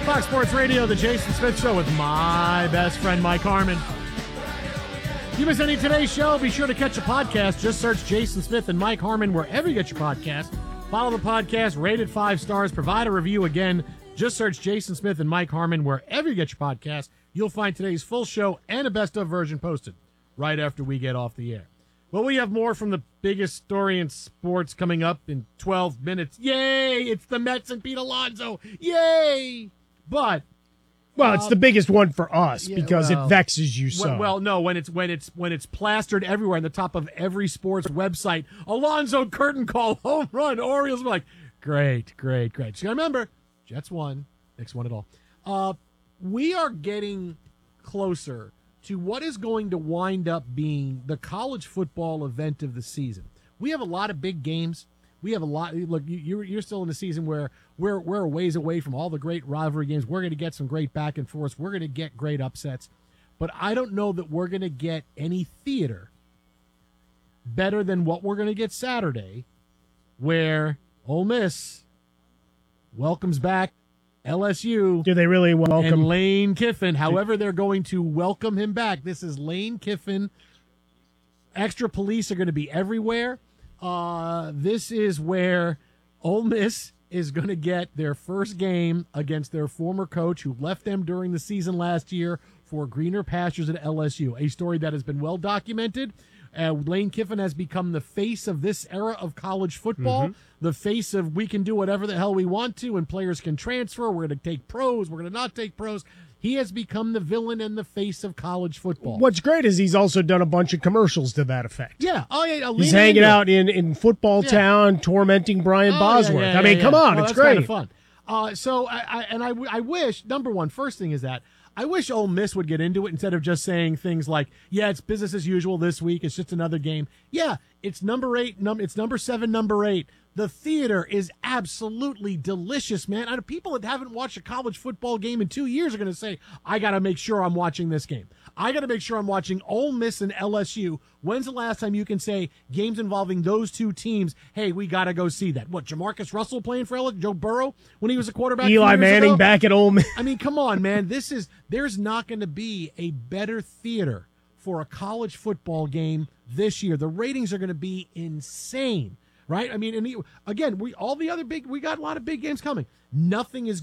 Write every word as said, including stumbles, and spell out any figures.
Fox Sports Radio, the Jason Smith Show with my best friend, Mike Harmon. If you miss any of today's show, be sure to catch a podcast. Just search Jason Smith and Mike Harmon wherever you get your podcast. Follow the podcast, rate it five stars, provide a review. Again, just search Jason Smith and Mike Harmon wherever you get your podcast. You'll find today's full show and a best-of version posted right after we get off the air. Well, we have more from the biggest story in sports coming up in twelve minutes. Yay! It's the Mets and Pete Alonso. Yay! But well, it's um, the biggest one for us yeah, because well, it vexes you so. Well, well, no, when it's when it's when it's plastered everywhere on the top of every sports website, Alonso curtain call, home run, Orioles. We're like, great, great, great. So remember, Jets won, Knicks won it all. Uh, we are getting closer to what is going to wind up being the college football event of the season. We have a lot of big games. We have a lot. Look, you're you're still in the season where we're we're a ways away from all the great rivalry games. We're going to get some great back and forths. We're going to get great upsets, but I don't know that we're going to get any theater better than what we're going to get Saturday, where Ole Miss welcomes back L S U. Do they really welcome and Lane Kiffin? However, they're going to welcome him back. This is Lane Kiffin. Extra police are going to be everywhere. Uh, this is where Ole Miss is going to get their first game against their former coach who left them during the season last year for greener pastures at L S U, a story that has been well documented. Uh, Lane Kiffin has become the face of this era of college football, mm-hmm. the face of we can do whatever the hell we want to and players can transfer. We're going to take pros. We're going to not take pros. He has become the villain and the face of college football. What's great is he's also done a bunch of commercials to that effect. Yeah. Oh, yeah. He's hanging out in, in football yeah. town, tormenting Brian oh, Bosworth. Yeah, yeah, I mean, yeah, come yeah. on. Well, it's that's great. Kind of fun. Uh, so, I, I and I, I wish, number one, first thing is that I wish Ole Miss would get into it instead of just saying things like, yeah, it's business as usual this week. It's just another game. Yeah, it's number eight. Num- it's number seven, number eight. The theater is absolutely delicious, man. I, people that haven't watched a college football game in two years are going to say, I got to make sure I'm watching this game. I got to make sure I'm watching Ole Miss and L S U. When's the last time you can say games involving those two teams, hey, we got to go see that? What, Jamarcus Russell playing for L S U? Joe Burrow when he was a quarterback? Eli Manning ago? back at Ole Miss. I mean, come on, man. This is there's not going to be a better theater for a college football game this year. The ratings are going to be insane. Right? I mean, and he, again, we all the other big, we got a lot of big games coming. Nothing is